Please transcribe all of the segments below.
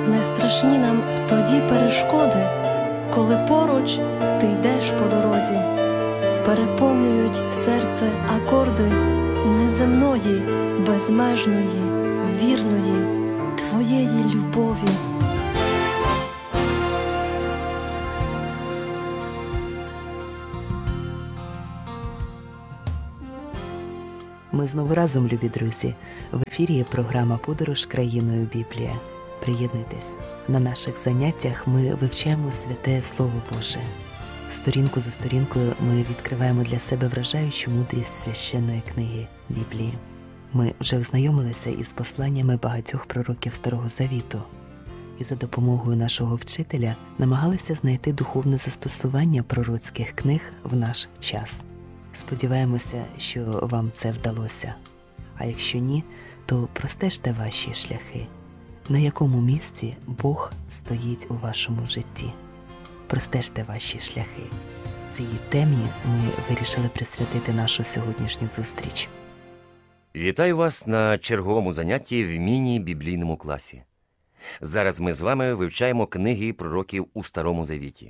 Не страшні нам тоді перешкоди, коли поруч ти йдеш по дорозі. Переповнюють серце акорди неземної, безмежної, вірної твоєї любові. Ми знову разом, любі друзі. В ефірі є програма «Подорож країною Біблія». Приєднуйтесь. На наших заняттях ми вивчаємо святе Слово Боже. Сторінку за сторінкою ми відкриваємо для себе вражаючу мудрість священної книги Біблії. Ми вже ознайомилися із посланнями багатьох пророків Старого Завіту і за допомогою нашого вчителя намагалися знайти духовне застосування пророцьких книг в наш час. Сподіваємося, що вам це вдалося. А якщо ні, то простежте ваші шляхи. На якому місці Бог стоїть у вашому житті? Простежте ваші шляхи. Цій темі ми вирішили присвятити нашу сьогоднішню зустріч. Вітаю вас на черговому занятті в міні-біблійному класі. Зараз ми з вами вивчаємо книги пророків у Старому Завіті.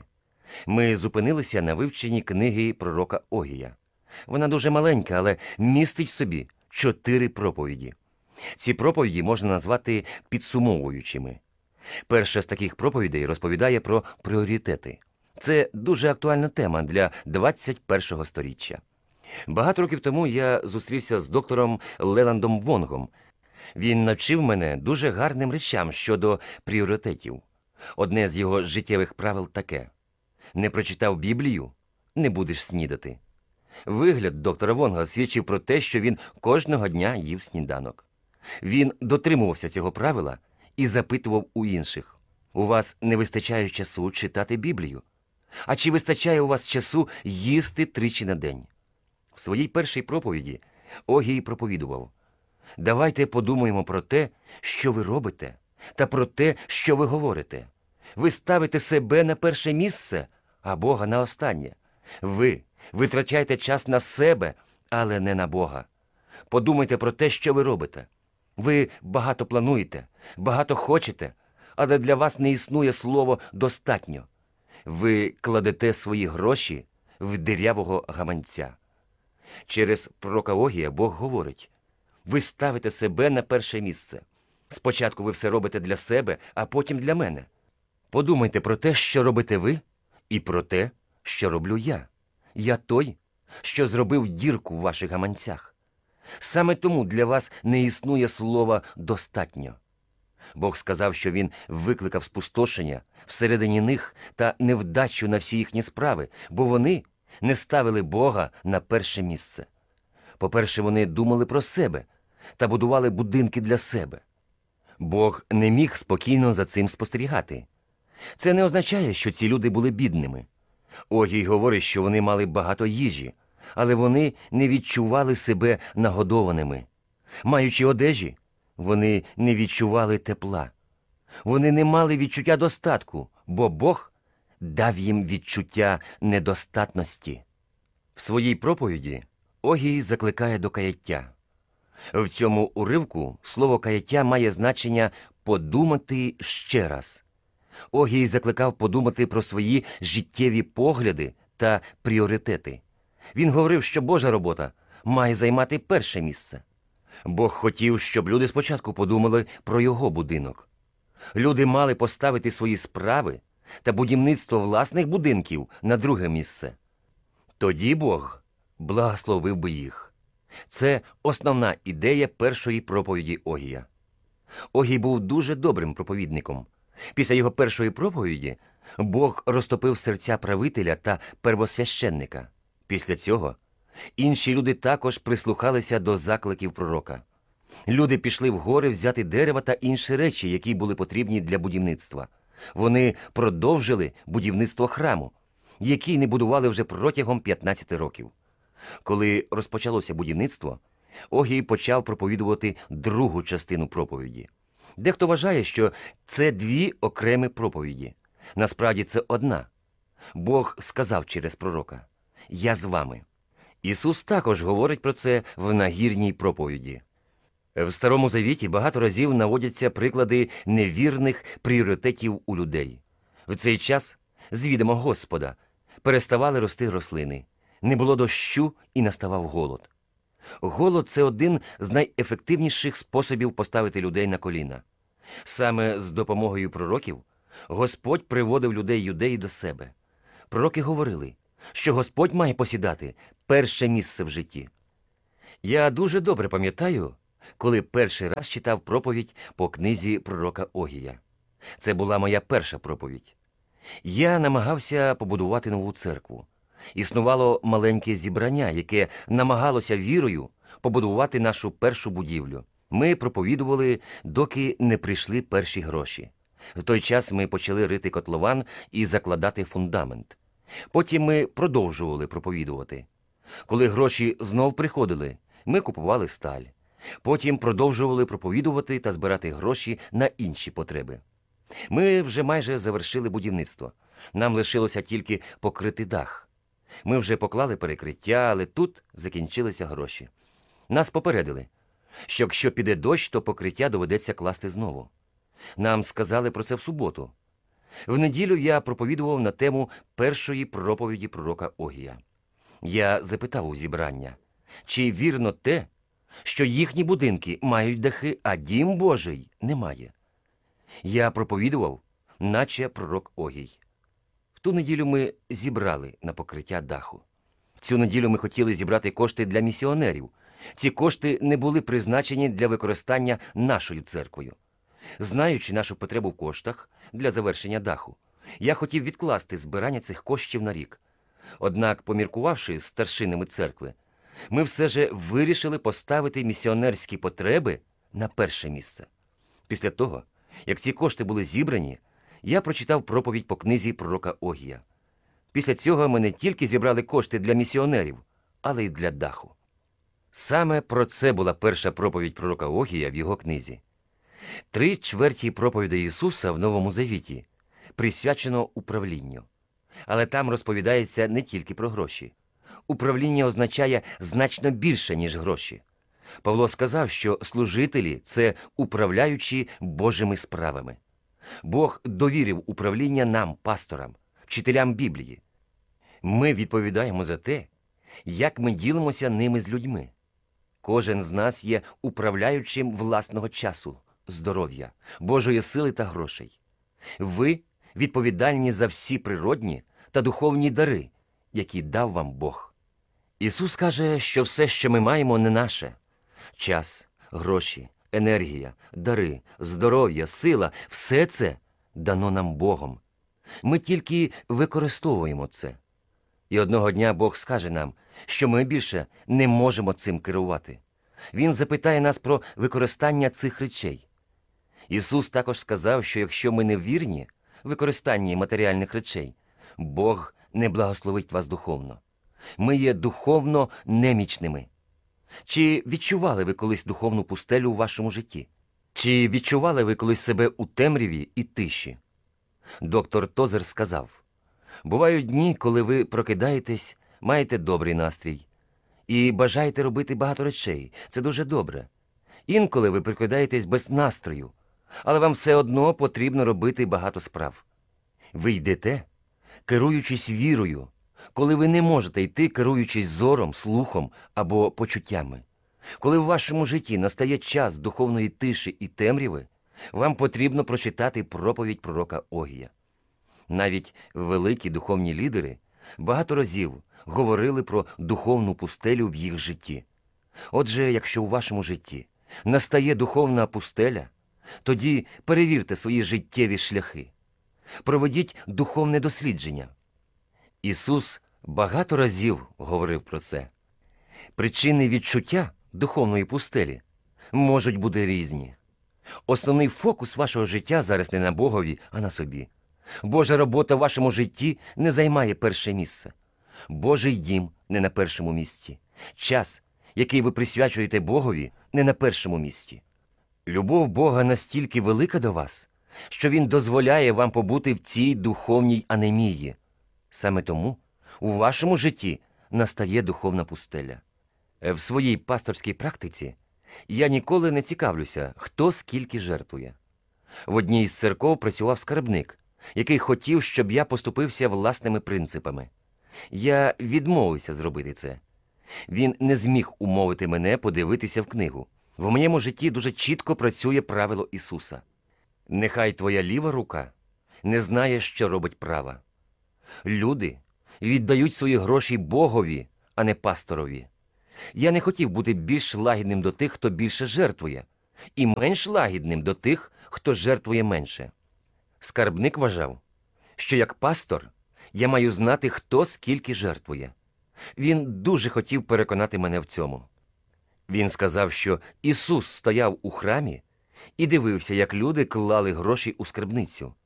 Ми зупинилися на вивченні книги пророка Огія. Вона дуже маленька, але містить в собі 4 проповіді. Ці проповіді можна назвати підсумовуючими. Перша з таких проповідей розповідає про пріоритети. Це дуже актуальна тема для 21-го сторіччя. Багато років тому я зустрівся з доктором Леландом Вонгом. Він навчив мене дуже гарним речам щодо пріоритетів. Одне з його життєвих правил таке: не прочитав Біблію – не будеш снідати. Вигляд доктора Вонга свідчив про те, що він кожного дня їв сніданок. Він дотримувався цього правила і запитував у інших: у вас не вистачає часу читати Біблію? А чи вистачає у вас часу їсти 3 на день? В своїй першій проповіді Огій проповідував: давайте подумаємо про те, що ви робите, та про те, що ви говорите. Ви ставите себе на перше місце, а Бога на останнє. Ви витрачаєте час на себе, але не на Бога. Подумайте про те, що ви робите. Ви багато плануєте, багато хочете, але для вас не існує слово «достатньо». Ви кладете свої гроші в дирявого гаманця. Через пророка Огія Бог говорить: ви ставите себе на перше місце. Спочатку ви все робите для себе, а потім для мене. Подумайте про те, що робите ви, і про те, що роблю я. Я той, що зробив дірку в ваших гаманцях. Саме тому для вас не існує слова «достатньо». Бог сказав, що Він викликав спустошення всередині них та невдачу на всі їхні справи, бо вони не ставили Бога на перше місце. По-перше, вони думали про себе та будували будинки для себе. Бог не міг спокійно за цим спостерігати. Це не означає, що ці люди були бідними. Огій говорить, що вони мали багато їжі, але вони не відчували себе нагодованими. Маючи одежі, вони не відчували тепла. Вони не мали відчуття достатку, бо Бог дав їм відчуття недостатності. В своїй проповіді Огій закликає до каяття. В цьому уривку слово «каяття» має значення «подумати ще раз». Огій закликав подумати про свої життєві погляди та пріоритети. Він говорив, що Божа робота має займати перше місце. Бог хотів, щоб люди спочатку подумали про його будинок. Люди мали поставити свої справи та будівництво власних будинків на друге місце. Тоді Бог благословив би їх. Це основна ідея першої проповіді Огія. Огій був дуже добрим проповідником. Після його першої проповіді Бог розтопив серця правителя та первосвященника. Після цього інші люди також прислухалися до закликів пророка. Люди пішли в гори взяти дерева та інші речі, які були потрібні для будівництва. Вони продовжили будівництво храму, який не будували вже протягом 15 років. Коли розпочалося будівництво, Огій почав проповідувати другу частину проповіді. Дехто вважає, що це 2 окремі проповіді. Насправді це одна. Бог сказав через пророка: «Я з вами». Ісус також говорить про це в нагірній проповіді. В Старому Завіті багато разів наводяться приклади невірних пріоритетів у людей. В цей час, з відома Господа, переставали рости рослини, не було дощу і наставав голод. Голод – це один з найефективніших способів поставити людей на коліна. Саме з допомогою пророків Господь приводив людей Юдеї до себе. Пророки говорили, що Господь має посідати перше місце в житті. Я дуже добре пам'ятаю, коли перший раз читав проповідь по книзі пророка Огія. Це була моя перша проповідь. Я намагався побудувати нову церкву. Існувало маленьке зібрання, яке намагалося вірою побудувати нашу першу будівлю. Ми проповідували, доки не прийшли перші гроші. В той час ми почали рити котлован і закладати фундамент. Потім ми продовжували проповідувати. Коли гроші знов приходили, ми купували сталь. Потім продовжували проповідувати та збирати гроші на інші потреби. Ми вже майже завершили будівництво. Нам лишилося тільки покрити дах. Ми вже поклали перекриття, але тут закінчилися гроші. Нас попередили, що якщо піде дощ, то покриття доведеться класти знову. Нам сказали про це в суботу. В неділю я проповідував на тему першої проповіді пророка Огія. Я запитав у зібрання, чи вірно те, що їхні будинки мають дахи, а дім Божий немає. Я проповідував, наче пророк Огій. В ту неділю ми зібрали на покриття даху. В цю неділю ми хотіли зібрати кошти для місіонерів. Ці кошти не були призначені для використання нашою церквою. Знаючи нашу потребу в коштах для завершення даху, я хотів відкласти збирання цих коштів на рік. Однак, поміркувавши з старшинами церкви, ми все же вирішили поставити місіонерські потреби на перше місце. Після того, як ці кошти були зібрані, я прочитав проповідь по книзі пророка Огія. Після цього ми не тільки зібрали кошти для місіонерів, але й для даху. Саме про це була перша проповідь пророка Огія в його книзі. 3/4 проповіді Ісуса в Новому Завіті присвячено управлінню. Але там розповідається не тільки про гроші. Управління означає значно більше, ніж гроші. Павло сказав, що служителі – це управляючі Божими справами. Бог довірив управління нам, пасторам, вчителям Біблії. Ми відповідаємо за те, як ми ділимося ними з людьми. Кожен з нас є управляючим власного часу, здоров'я, Божої сили та грошей. Ви відповідальні за всі природні та духовні дари, які дав вам Бог. Ісус каже, що все, що ми маємо, не наше. Час, гроші, енергія, дари, здоров'я, сила – все це дано нам Богом. Ми тільки використовуємо це. І одного дня Бог скаже нам, що ми більше не можемо цим керувати. Він запитає нас про використання цих речей. Ісус також сказав, що якщо ми не вірні в використанні матеріальних речей, Бог не благословить вас духовно. Ми є духовно немічними. Чи відчували ви колись духовну пустелю у вашому житті? Чи відчували ви колись себе у темряві і тиші? Доктор Тозер сказав, бувають дні, коли ви прокидаєтесь, маєте добрий настрій і бажаєте робити багато речей. Це дуже добре. Інколи ви прокидаєтесь без настрою, але вам все одно потрібно робити багато справ. Ви йдете, керуючись вірою, коли ви не можете йти, керуючись зором, слухом або почуттями. Коли в вашому житті настає час духовної тиші і темряви, вам потрібно прочитати проповідь пророка Огія. Навіть великі духовні лідери багато разів говорили про духовну пустелю в їх житті. Отже, якщо у вашому житті настає духовна пустеля, тоді перевірте свої життєві шляхи. Проведіть духовне дослідження. Ісус багато разів говорив про це. Причини відчуття духовної пустелі можуть бути різні. Основний фокус вашого життя зараз не на Богові, а на собі. Божа робота в вашому житті не займає перше місце. Божий дім не на першому місці. Час, який ви присвячуєте Богові, не на першому місці. Любов Бога настільки велика до вас, що Він дозволяє вам побути в цій духовній анемії. Саме тому у вашому житті настає духовна пустеля. В своїй пасторській практиці Я ніколи не цікавлюся, хто скільки жертвує. В одній із церков працював скарбник, який хотів, щоб я поступився власними принципами. Я відмовився зробити це. Він не зміг умовити мене подивитися в книгу. В моєму житті дуже чітко працює правило Ісуса. Нехай твоя ліва рука не знає, що робить права. Люди віддають свої гроші Богові, а не пасторові. Я не хотів бути більш лагідним до тих, хто більше жертвує, і менш лагідним до тих, хто жертвує менше. Скарбник вважав, що як пастор я маю знати, хто скільки жертвує. Він дуже хотів переконати мене в цьому. Він сказав, що Ісус стояв у храмі і дивився, як люди клали гроші у скарбницю.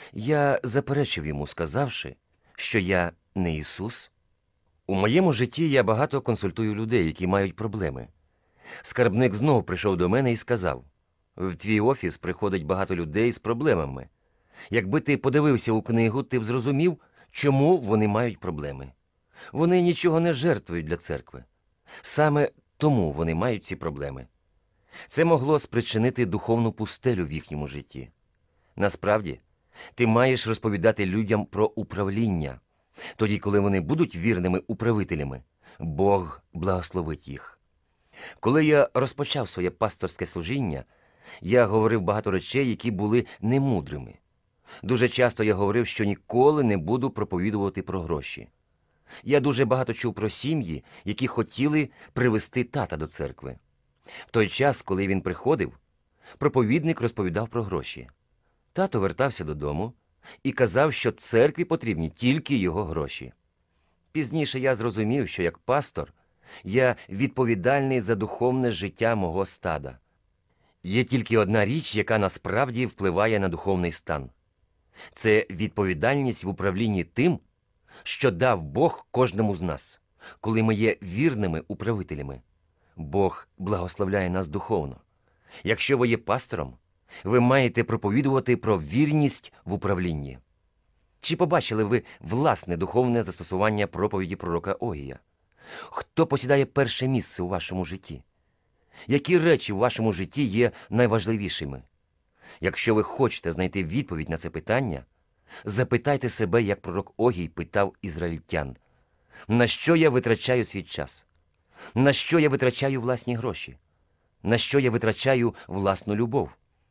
Я заперечив йому, сказавши, що я не Ісус. У моєму житті я багато консультую людей, які мають проблеми. Скарбник знову прийшов до мене і сказав: «В твій офіс приходить багато людей з проблемами. Якби ти подивився у книгу, ти б зрозумів, чому вони мають проблеми. Вони нічого не жертвують для церкви. Саме тому вони мають ці проблеми. Це могло спричинити духовну пустелю в їхньому житті. Насправді, ти маєш розповідати людям про управління. Тоді, коли вони будуть вірними управителями, Бог благословить їх». Коли я розпочав своє пасторське служіння, я говорив багато речей, які були немудрими. Дуже часто я говорив, що ніколи не буду проповідувати про гроші. Я дуже багато чув про сім'ї, які хотіли привести тата до церкви. В той час, коли він приходив, проповідник розповідав про гроші. Тато вертався додому і казав, що церкві потрібні тільки його гроші. Пізніше я зрозумів, що як пастор я відповідальний за духовне життя мого стада. Є тільки одна річ, яка насправді впливає на духовний стан. Це відповідальність в управлінні тим, що дав Бог кожному з нас, коли ми є вірними управителями. Бог благословляє нас духовно. Якщо ви є пастором, ви маєте проповідувати про вірність в управлінні. Чи побачили ви власне духовне застосування проповіді пророка Огія? Хто посідає перше місце у вашому житті? Які речі в вашому житті є найважливішими? Якщо ви хочете знайти відповідь на це питання, запитайте себе, як пророк Огій питав ізраїльтян: на що я витрачаю свій час? На що я витрачаю власні гроші? На що я витрачаю власну любов?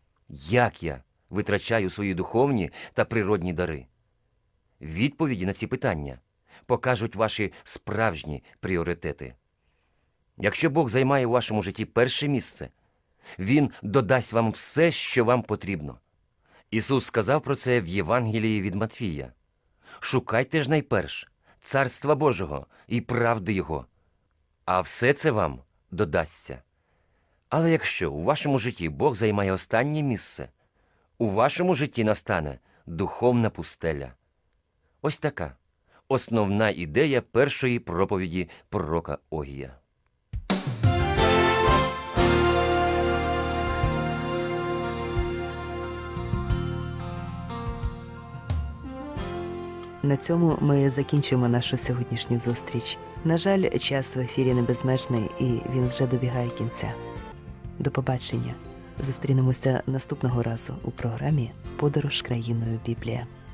Як я витрачаю свої духовні та природні дари? Відповіді на ці питання покажуть ваші справжні пріоритети. Якщо Бог займає у вашому житті перше місце, Він додасть вам все, що вам потрібно. Ісус сказав про це в Євангелії від Матфія: «Шукайте ж найперш Царства Божого і правди Його, а все це вам додасться». Але якщо у вашому житті Бог займає останнє місце, у вашому житті настане духовна пустеля. Ось така основна ідея першої проповіді пророка Огія. На цьому ми закінчуємо нашу сьогоднішню зустріч. На жаль, час в ефірі не безмежний і він вже добігає кінця. До побачення. Зустрінемося наступного разу у програмі «Подорож країною Біблія».